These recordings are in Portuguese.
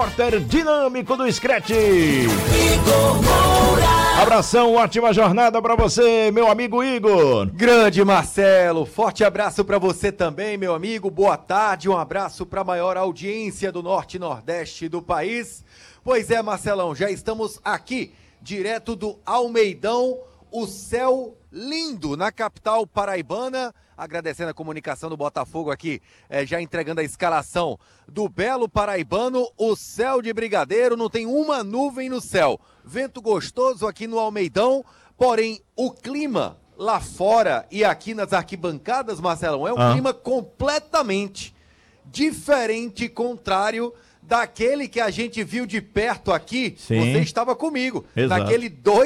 Repórter dinâmico do Scratch. Abração, ótima jornada pra você, meu amigo Igor. Grande Marcelo, forte abraço pra você também, meu amigo. Boa tarde, um abraço pra maior audiência do Norte e Nordeste do país. Pois é, Marcelão, já estamos aqui, direto do Almeidão, o céu lindo na capital paraibana. Agradecendo a comunicação do Botafogo aqui, já entregando a escalação do belo paraibano, o céu de brigadeiro, não tem uma nuvem no céu. Vento gostoso aqui no Almeidão, porém o clima lá fora e aqui nas arquibancadas, Marcelão, é um clima completamente diferente, contrário daquele que a gente viu de perto aqui. Sim. Você estava comigo, naquele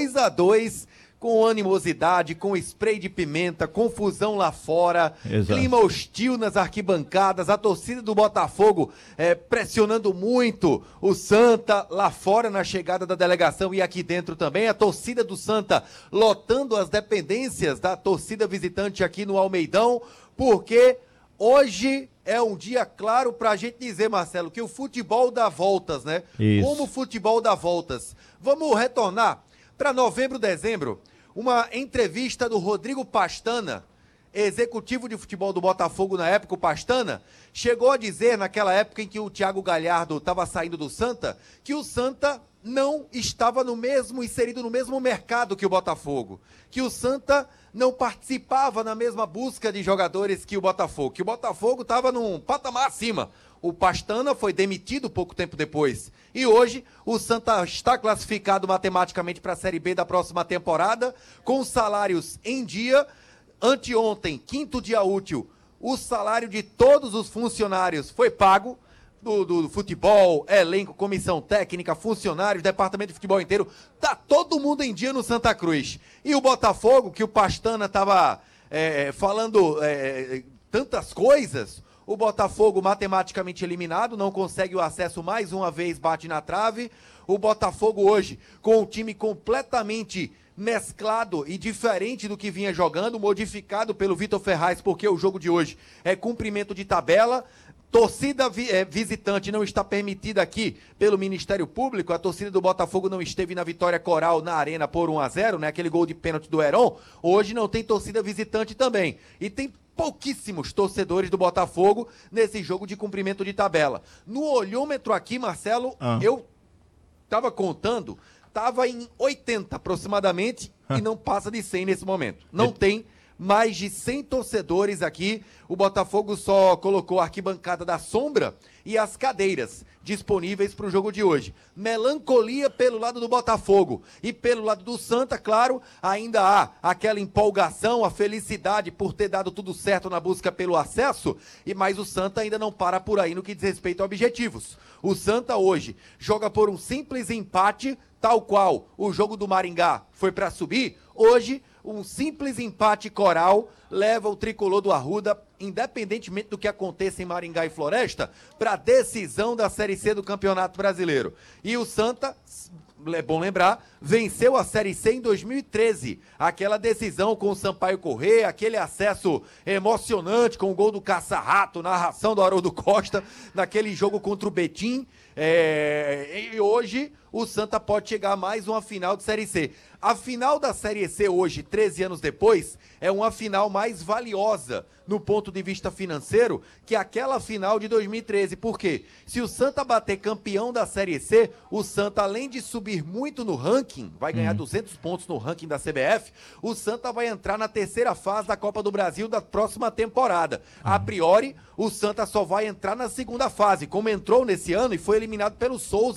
2-2, com animosidade, com spray de pimenta, confusão lá fora, clima hostil nas arquibancadas, a torcida do Botafogo pressionando muito o Santa lá fora na chegada da delegação e aqui dentro também, a torcida do Santa lotando as dependências da torcida visitante aqui no Almeidão, porque hoje é um dia claro para a gente dizer, Marcelo, que o futebol dá voltas, né? Isso. Como o futebol dá voltas. Vamos retornar para novembro, dezembro, uma entrevista do Rodrigo Pastana, executivo de futebol do Botafogo na época, o Pastana, chegou a dizer, naquela época em que o Thiago Galhardo estava saindo do Santa, que o Santa não estava inserido no mesmo mercado que o Botafogo, que o Santa não participava na mesma busca de jogadores que o Botafogo estava num patamar acima. O Pastana foi demitido pouco tempo depois. E hoje o Santa está classificado matematicamente para a Série B da próxima temporada, com salários em dia. Anteontem, quinto dia útil, o salário de todos os funcionários foi pago, do futebol, elenco, comissão técnica, funcionários, departamento de futebol inteiro. Tá todo mundo em dia no Santa Cruz. E o Botafogo, que o Pastana estava falando tantas coisas, o Botafogo matematicamente eliminado, não consegue o acesso mais uma vez, bate na trave. O Botafogo hoje com o time completamente mesclado e diferente do que vinha jogando, modificado pelo Vitor Ferraz, porque o jogo de hoje é cumprimento de tabela. Torcida visitante não está permitida aqui pelo Ministério Público. A torcida do Botafogo não esteve na vitória coral na Arena por 1-0, né? Aquele gol de pênalti do Heron. Hoje não tem torcida visitante também. E tem pouquíssimos torcedores do Botafogo nesse jogo de cumprimento de tabela. No olhômetro aqui, Marcelo, eu estava contando, estava em 80 aproximadamente e não passa de 100 nesse momento. Não tem mais de 100 torcedores aqui. O Botafogo só colocou a arquibancada da sombra e as cadeiras disponíveis para o jogo de hoje. Melancolia pelo lado do Botafogo e pelo lado do Santa, claro, ainda há aquela empolgação, a felicidade por ter dado tudo certo na busca pelo acesso, mas o Santa ainda não para por aí no que diz respeito a objetivos. O Santa hoje joga por um simples empate, tal qual o jogo do Maringá foi para subir. Hoje um simples empate coral leva o tricolor do Arruda, independentemente do que aconteça em Maringá e Floresta, para a decisão da Série C do Campeonato Brasileiro. E o Santa, é bom lembrar, venceu a Série C em 2013. Aquela decisão com o Sampaio Corrêa, aquele acesso emocionante com o gol do Caça-Rato, narração do Haroldo Costa, naquele jogo contra o Betim. E hoje o Santa pode chegar a mais uma final de Série C. A final da Série C hoje, 13 anos depois, é uma final mais valiosa no ponto de vista financeiro que aquela final de 2013. Por quê? Se o Santa bater campeão da Série C, o Santa, além de subir muito no ranking, vai ganhar 200 pontos no ranking da CBF, o Santa vai entrar na terceira fase da Copa do Brasil da próxima temporada. A priori, o Santa só vai entrar na segunda fase, como entrou nesse ano e foi eliminado pelo Souza